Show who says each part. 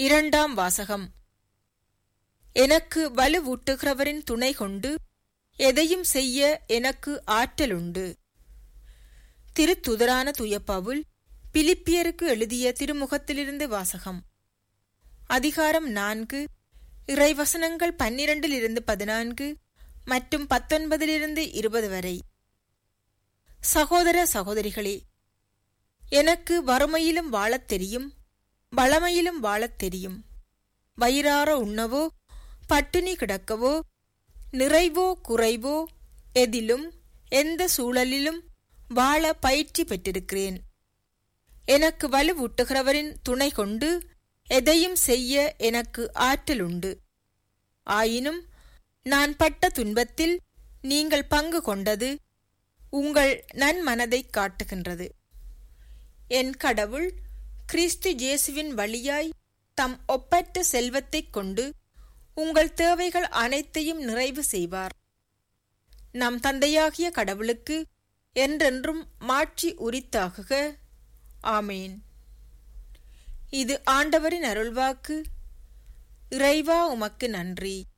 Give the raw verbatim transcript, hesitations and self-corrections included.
Speaker 1: இரண்டாம் வாசகம். எனக்கு வலுவூட்டுகிறவரின் துணை கொண்டு எதையும் செய்ய எனக்கு ஆற்றலுண்டு. திருத்துதரான தூய பவுல் பிலிப்பியருக்கு எழுதிய திருமுகத்திலிருந்து வாசகம். அதிகாரம் நான்கு, இறைவசனங்கள் பன்னிரண்டிலிருந்து பதினான்கு மற்றும் பத்தொன்பதிலிருந்து இருபது வரை. சகோதர சகோதரிகளே, எனக்கு வறுமையிலும் வாழத் தெரியும், வளமையிலும் வாழத் தெரியும். வயிறார உண்ணவோ பட்டினி கிடக்கவோ நிறைவோ குறைவோ எதிலும் எந்த சூழலிலும் வாழ பயிற்சி பெற்றிருக்கிறேன். எனக்கு வலுவூட்டுகிறவரின் துணை கொண்டு எதையும் செய்ய எனக்கு ஆற்றலுண்டு. ஆயினும் நான் பட்ட துன்பத்தில் நீங்கள் பங்கு கொண்டது உங்கள் நன்மனதை காட்டுகின்றது. என் கடவுள் கிறிஸ்து இயேசுவின் வழியாய் தம் ஒப்பற்ற செல்வத்தைக் கொண்டு உங்கள் தேவைகள் அனைத்தையும் நிறைவு செய்வார். நம் தந்தையாகிய கடவுளுக்கு என்றென்றும் மாட்சி உரித்தாகுக. ஆமேன். இது ஆண்டவரின் அருள்வாக்கு. இறைவா, உமக்கு நன்றி.